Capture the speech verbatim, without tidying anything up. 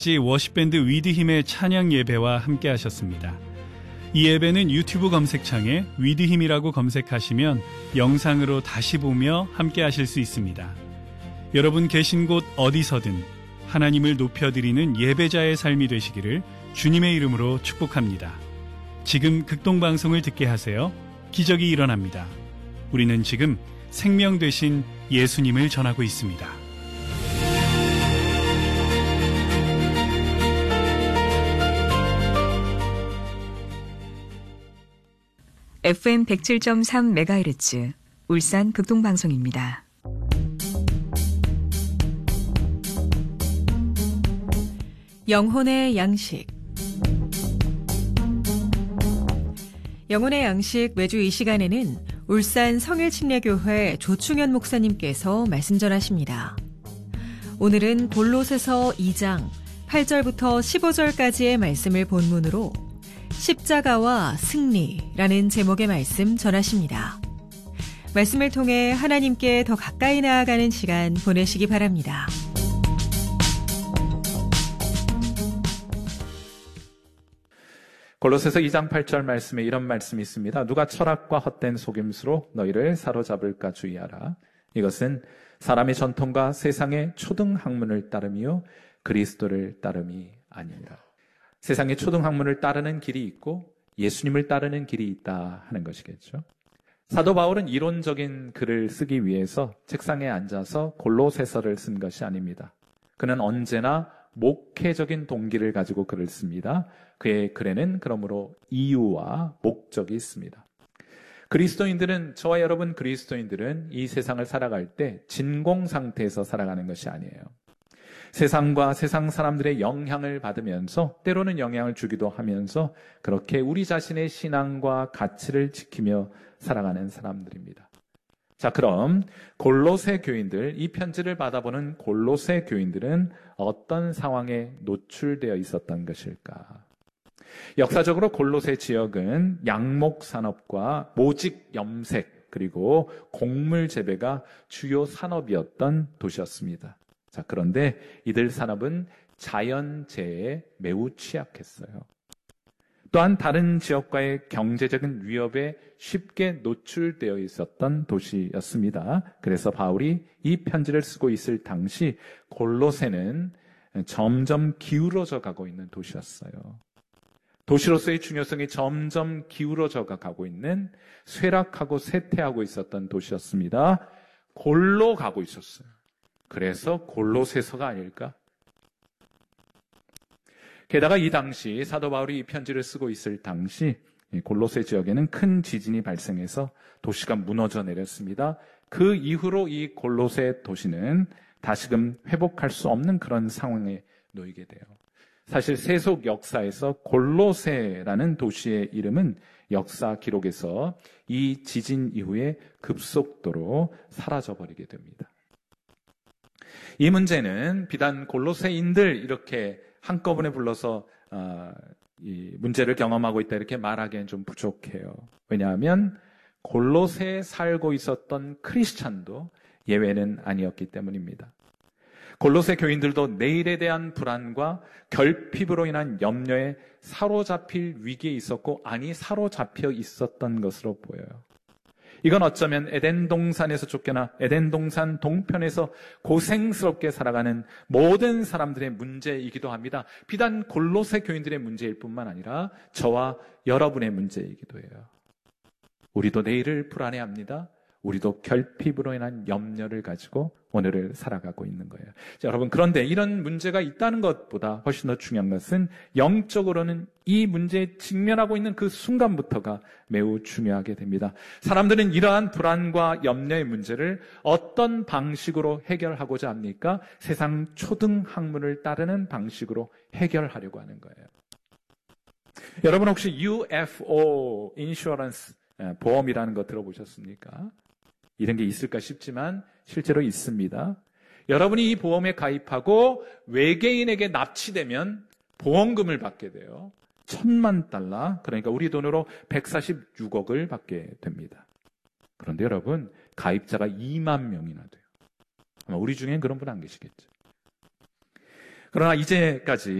워십밴드 위드힘의 찬양 예배와 함께 하셨습니다. 이 예배는 유튜브 검색창에 위드힘이라고 검색하시면 영상으로 다시 보며 함께 하실 수 있습니다. 여러분 계신 곳 어디서든 하나님을 높여드리는 예배자의 삶이 되시기를 주님의 이름으로 축복합니다. 지금 극동방송을 듣게 하세요. 기적이 일어납니다. 우리는 지금 생명 되신 예수님을 전하고 있습니다. 에프엠 백칠 점 삼 메가헤르츠 울산 극동방송입니다. 영혼의 양식. 영혼의 양식 매주 이 시간에는 울산 성일침례교회 조충현 목사님께서 말씀 전하십니다. 오늘은 골로새서 이 장 팔 절부터 십오 절까지의 말씀을 본문으로 십자가와 승리라는 제목의 말씀 전하십니다. 말씀을 통해 하나님께 더 가까이 나아가는 시간 보내시기 바랍니다. 골로새서 이 장 팔 절 말씀에 이런 말씀이 있습니다. 누가 철학과 헛된 속임수로 너희를 사로잡을까 주의하라. 이것은 사람의 전통과 세상의 초등학문을 따름이요 그리스도를 따름이 아니니라. 세상의 초등학문을 따르는 길이 있고 예수님을 따르는 길이 있다 하는 것이겠죠. 사도 바울은 이론적인 글을 쓰기 위해서 책상에 앉아서 골로새서를 쓴 것이 아닙니다. 그는 언제나 목회적인 동기를 가지고 글을 씁니다. 그의 글에는 그러므로 이유와 목적이 있습니다. 그리스도인들은, 저와 여러분 그리스도인들은 이 세상을 살아갈 때 진공 상태에서 살아가는 것이 아니에요. 세상과 세상 사람들의 영향을 받으면서 때로는 영향을 주기도 하면서 그렇게 우리 자신의 신앙과 가치를 지키며 살아가는 사람들입니다. 자, 그럼 골로새 교인들, 이 편지를 받아보는 골로새 교인들은 어떤 상황에 노출되어 있었던 것일까? 역사적으로 골로새 지역은 양목 산업과 모직 염색 그리고 곡물 재배가 주요 산업이었던 도시였습니다. 자, 그런데 이들 산업은 자연재해에 매우 취약했어요. 또한 다른 지역과의 경제적인 위협에 쉽게 노출되어 있었던 도시였습니다. 그래서 바울이 이 편지를 쓰고 있을 당시 골로새는 점점 기울어져 가고 있는 도시였어요. 도시로서의 중요성이 점점 기울어져 가고 있는, 쇠락하고 쇠퇴하고 있었던 도시였습니다. 골로 가고 있었어요. 그래서 골로새서가 아닐까? 게다가 이 당시 사도 바울이 이 편지를 쓰고 있을 당시 골로새 지역에는 큰 지진이 발생해서 도시가 무너져 내렸습니다. 그 이후로 이 골로새 도시는 다시금 회복할 수 없는 그런 상황에 놓이게 돼요. 사실 세속 역사에서 골로새라는 도시의 이름은 역사 기록에서 이 지진 이후에 급속도로 사라져버리게 됩니다. 이 문제는 비단 골로새인들 이렇게 한꺼번에 불러서 어, 이 문제를 경험하고 있다 이렇게 말하기엔 좀 부족해요. 왜냐하면 골로새에 살고 있었던 크리스찬도 예외는 아니었기 때문입니다. 골로새 교인들도 내일에 대한 불안과 결핍으로 인한 염려에 사로잡힐 위기에 있었고, 아니 사로잡혀 있었던 것으로 보여요. 이건 어쩌면 에덴 동산에서 쫓겨나 에덴 동산 동편에서 고생스럽게 살아가는 모든 사람들의 문제이기도 합니다. 비단 골로새 교인들의 문제일 뿐만 아니라 저와 여러분의 문제이기도 해요. 우리도 내일을 불안해합니다. 우리도 결핍으로 인한 염려를 가지고 오늘을 살아가고 있는 거예요. 자, 여러분, 그런데 이런 문제가 있다는 것보다 훨씬 더 중요한 것은 영적으로는 이 문제에 직면하고 있는 그 순간부터가 매우 중요하게 됩니다. 사람들은 이러한 불안과 염려의 문제를 어떤 방식으로 해결하고자 합니까? 세상 초등학문을 따르는 방식으로 해결하려고 하는 거예요. 여러분 혹시 유에프오 인슈어런스 보험이라는 거 들어보셨습니까? 이런 게 있을까 싶지만 실제로 있습니다. 여러분이 이 보험에 가입하고 외계인에게 납치되면 보험금을 받게 돼요. 천만 달러, 그러니까 우리 돈으로 백사십육억을 받게 됩니다. 그런데 여러분, 가입자가 이만 명이나 돼요. 아마 우리 중엔 그런 분 안 계시겠죠. 그러나 이제까지